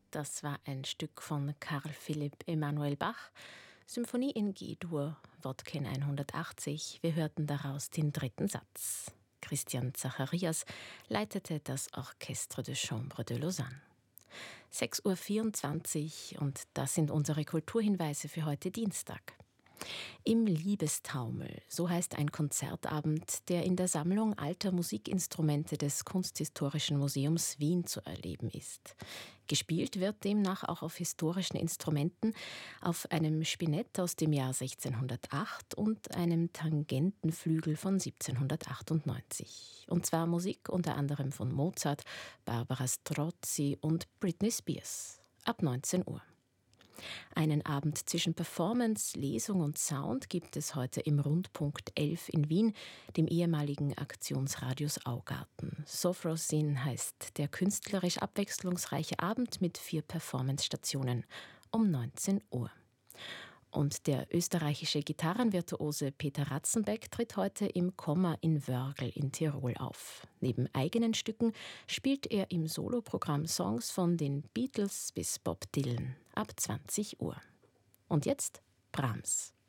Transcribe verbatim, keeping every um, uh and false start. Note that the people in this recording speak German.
Das war ein Stück von Carl Philipp Emanuel Bach, Symphonie in G-Dur, Wodkin hundertachtzig. Wir hörten daraus den dritten Satz. Christian Zacharias leitete das Orchestre de Chambre de Lausanne. sechs Uhr vierundzwanzig und das sind unsere Kulturhinweise für heute Dienstag. Im Liebestaumel, so heißt ein Konzertabend, der in der Sammlung alter Musikinstrumente des Kunsthistorischen Museums Wien zu erleben ist. Gespielt wird demnach auch auf historischen Instrumenten, auf einem Spinett aus dem Jahr sechzehnhundertacht und einem Tangentenflügel von siebzehnhundertachtundneunzig. Und zwar Musik unter anderem von Mozart, Barbara Strozzi und Britney Spears. Ab neunzehn Uhr. Einen Abend zwischen Performance, Lesung und Sound gibt es heute im Rundpunkt elf in Wien, dem ehemaligen Aktionsradius Augarten. Sophrosin heißt der künstlerisch abwechslungsreiche Abend mit vier Performance-Stationen um neunzehn Uhr. Und der österreichische Gitarrenvirtuose Peter Ratzenbeck tritt heute im Komma in Wörgl in Tirol auf. Neben eigenen Stücken spielt er im Soloprogramm Songs von den Beatles bis Bob Dylan ab zwanzig Uhr. Und jetzt Brahms.